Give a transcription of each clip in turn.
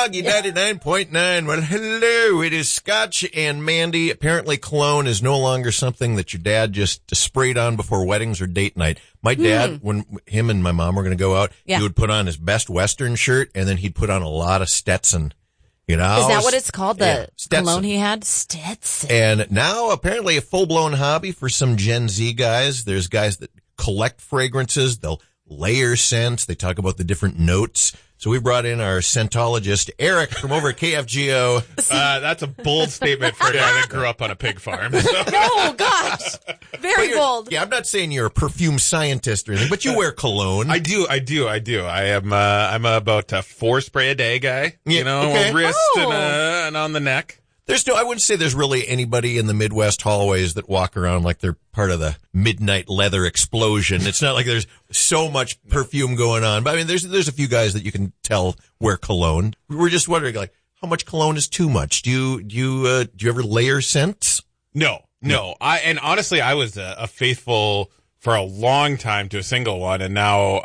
Froggy 99.9. Well, hello. It is Scotch and Mandy. Apparently, cologne is no longer something that your dad just sprayed on before weddings or date night. My dad, when him and my mom were going to go out, he would put on his Best Western shirt, and then he'd put on a lot of Stetson. You know, is that what it's called? The Stetson. cologne he had? Stetson. And now, apparently, a full-blown hobby for some Gen Z guys. There's guys that collect fragrances. They'll layer scents. They talk about the different notes. So we brought in our scentologist, Eric, from over at KFGO. That's a bold statement for a guy that grew up on a pig farm. So. Oh, gosh. Very bold. Yeah, I'm not saying you're a perfume scientist or anything, but you wear cologne. I do. I'm about a 4 spray a day guy. Yeah, you know, okay. a wrist and on the neck. I wouldn't say there's really anybody in the Midwest hallways that walk around like they're part of the midnight leather explosion. It's not like there's so much perfume going on. But I mean, there's a few guys that you can tell wear cologne. We're just wondering, like, how much cologne is too much? Do you ever layer scents? No. And honestly, I was a faithful for a long time to a single one, and now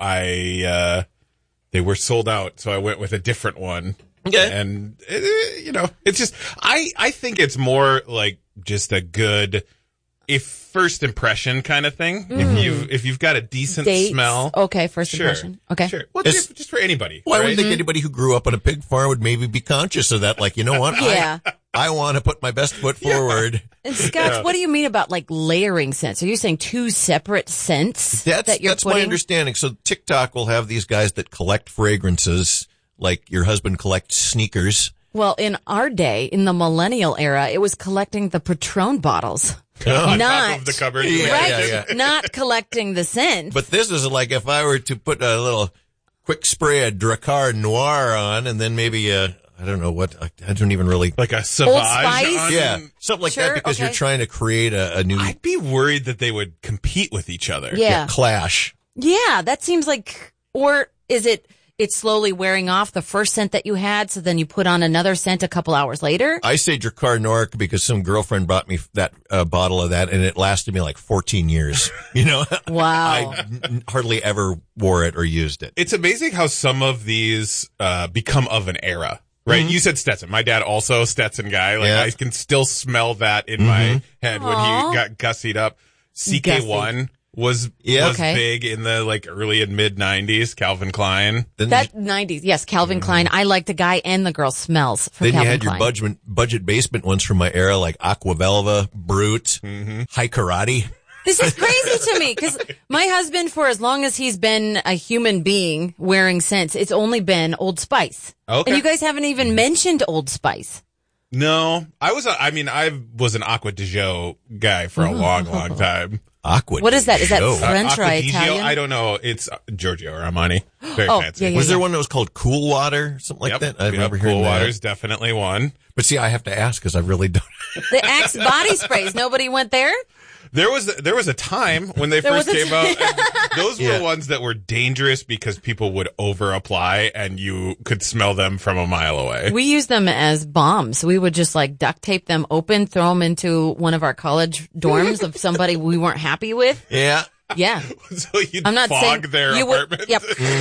they were sold out, so I went with a different one. Okay. And, it's just, I think it's more like just a good, first impression kind of thing. If you've got a decent smell. Okay, first impression. Okay. Sure. Well, just for anybody. Well, I right? would think anybody who grew up on a pig farm would maybe be conscious of that. Like, you know what? Yeah. I want to put my best foot forward. And Scotch, what do you mean about like layering scents? Are you saying 2 separate scents that you're That's putting? my understanding. So TikTok will have these guys that collect fragrances, like your husband collects sneakers. Well, in our day, in the millennial era, it was collecting the Patron bottles. On Not top of the cupboard. Yeah. right, not collecting the scent. But this is like if I were to put a little quick spray of Drakkar Noir on, and then maybe I don't know what, I don't even really. Like a Sauvage. Old Spice? on- Yeah, something like Sure, that, because okay. you're trying to create a new I'd be worried that they would compete with each other. Yeah. clash. Yeah, that seems like, or is it's slowly wearing off the first scent that you had, so then you put on another scent a couple hours later? I say Drakkar Noir because some girlfriend bought me that bottle of that, and it lasted me like 14 years. You know, Wow. I hardly ever wore it or used it. It's amazing how some of these become of an era, right? You said Stetson. My dad also a Stetson guy. Like Yeah. I can still smell that in my head when he got gussied up. CK1 was Okay. big in the like early and mid 90s. Calvin Klein. Then That 90s, yes, Calvin Klein. I like the guy and the girl smells from Then Calvin you had Klein. your budget basement ones from my era, like Aqua Velva, Brute, High Karate. This is crazy to me because my husband, for as long as he's been a human being wearing scents, it's only been Old Spice. Okay. And you guys haven't even mentioned Old Spice. No, I was an Aqua di Gio guy for a long time. Aqua. What is that? Is that Gio. French or Aqua di Gio? Italian? I don't know. It's Giorgio Armani. Very Oh, fancy. yeah. Was there one that was called Cool Water? Something like that? I remember hearing Cool that. Water's definitely one. But see, I have to ask because I really don't. The Axe body sprays. Nobody went there? There was a time when they first came out. And those were ones that were dangerous because people would over apply and you could smell them from a mile away. We used them as bombs. We would just like duct tape them open, throw them into one of our college dorms of somebody we weren't happy with. Yeah. Yeah. So you'd I'm not fog saying their you would, apartment.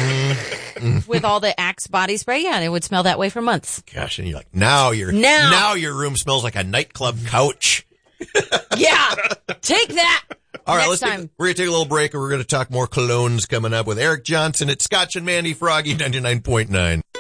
Yep. With all the Axe body spray, yeah, and it would smell that way for months. Gosh, and you're like, now your room smells like a nightclub couch. Yeah. Take that. All right, Next time. we're going to take a little break and we're going to talk more colognes coming up with Eric Johnson at Scotch and Mandy Froggy 99.9.